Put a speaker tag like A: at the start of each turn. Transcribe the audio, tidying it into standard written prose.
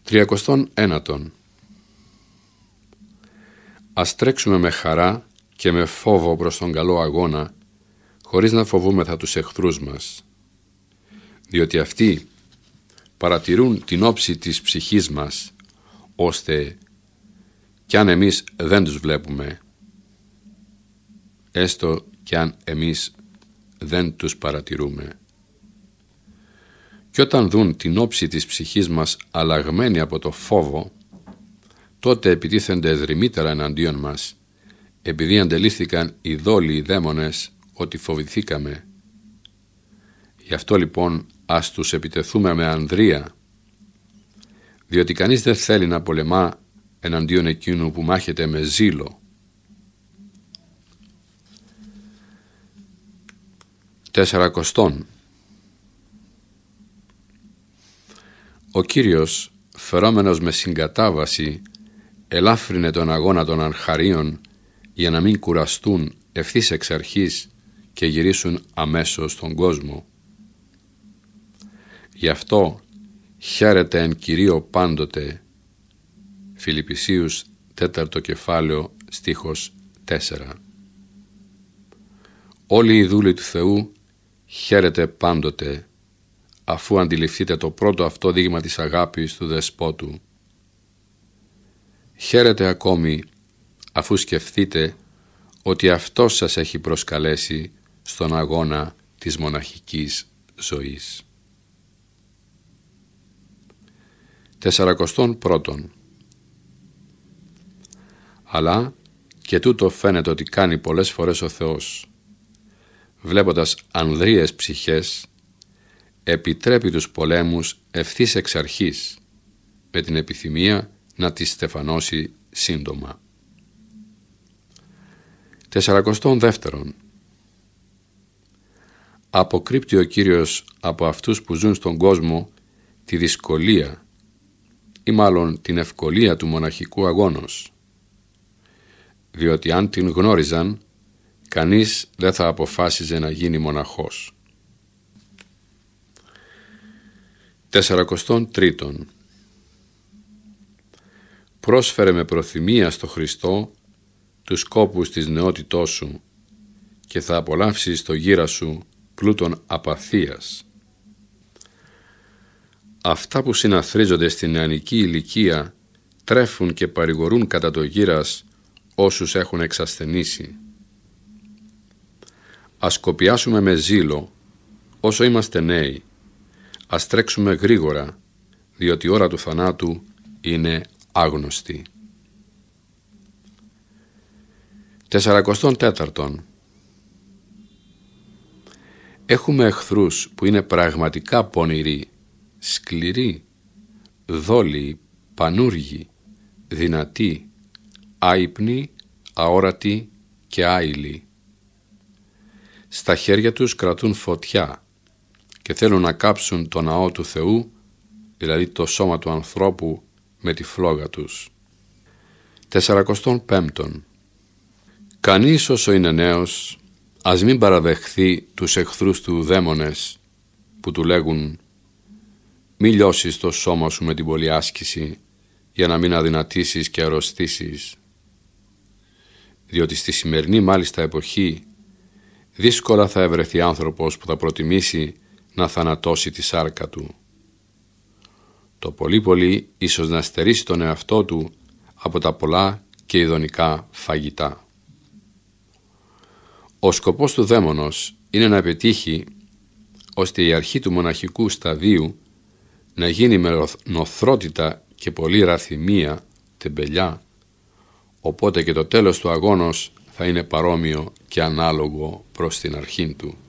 A: 39. Ας τρέξουμε με χαρά και με φόβο προς τον καλό αγώνα, χωρίς να φοβούμεθα τους εχθρούς μας, διότι αυτοί παρατηρούν την όψη της ψυχής μας, ώστε κι αν εμείς δεν τους βλέπουμε, έστω κι αν εμείς δεν τους παρατηρούμε. Και όταν δουν την όψη της ψυχής μας αλλαγμένη από το φόβο, τότε επιτίθενται δρυμύτερα εναντίον μας, επειδή αντελήφθηκαν οι δόλοι οι δαίμονες ότι φοβηθήκαμε. Γι' αυτό λοιπόν ας τους επιτεθούμε με ανδρεία, διότι κανείς δεν θέλει να πολεμά εναντίον εκείνου που μάχεται με ζήλο. 40. Ο Κύριος, φερόμενος με συγκατάβαση, ελάφρυνε τον αγώνα των αρχαρίων για να μην κουραστούν ευθύς εξ αρχής και γυρίσουν αμέσως στον κόσμο. Γι' αυτό χαίρεται εν Κυρίω πάντοτε. Φιλιππισίους 4 κεφάλαιο στίχος 4. Όλοι οι δούλοι του Θεού χαίρετε πάντοτε, αφού αντιληφθείτε το πρώτο αυτό δείγμα της αγάπης του Δεσπότου. Χαίρετε ακόμη, αφού σκεφτείτε ότι Αυτός σας έχει προσκαλέσει στον αγώνα της μοναχικής ζωής. 41. Αλλά και τούτο φαίνεται ότι κάνει πολλές φορές ο Θεός. Βλέποντας ανδρείες ψυχές, επιτρέπει τους πολέμους ευθύς εξ αρχής, με την επιθυμία να τις στεφανώσει σύντομα. 42. Αποκρύπτει ο Κύριος από αυτούς που ζουν στον κόσμο τη δυσκολία ή μάλλον την ευκολία του μοναχικού αγώνος, διότι αν την γνώριζαν, κανείς δεν θα αποφάσιζε να γίνει μοναχός. 43. Πρόσφερε με προθυμία στο Χριστό τους κόπους της νεότητός σου και θα απολαύσεις το γύρα σου πλούτον απαθίας. Αυτά που συναθρίζονται στην νεανική ηλικία τρέφουν και παρηγορούν κατά το γύρας όσους έχουν εξασθενήσει. Ας κοπιάσουμε με ζήλο όσο είμαστε νέοι. Ας τρέξουμε γρήγορα, διότι η ώρα του θανάτου είναι άγνωστη. 44. Έχουμε εχθρούς που είναι πραγματικά πονηροί, σκληροί, δόλοι, πανούργοι, δυνατοί, άυπνοι, αόρατοι και άειλοι. Στα χέρια τους κρατούν φωτιά και θέλουν να κάψουν το ναό του Θεού, δηλαδή το σώμα του ανθρώπου, με τη φλόγα τους. 45. Κανείς όσο είναι νέος, ας μην παραδεχθεί τους εχθρούς του δαίμονες που του λέγουν «Μη λιώσεις το σώμα σου με την πολλή άσκηση για να μην αδυνατήσεις και αρρωστήσεις», διότι στη σημερινή μάλιστα εποχή δύσκολα θα ευρεθεί άνθρωπος που θα προτιμήσει να θανατώσει τη σάρκα του. Το πολύ ίσως να στερήσει τον εαυτό του από τα πολλά και ειδονικά φαγητά. Ο σκοπός του δαίμονος είναι να πετύχει ώστε η αρχή του μοναχικού σταδίου να γίνει με νοθρότητα και πολλή ραθυμία, τεμπελιά, οπότε και το τέλος του αγώνος θα είναι παρόμοιο και ανάλογο προς την αρχήν του.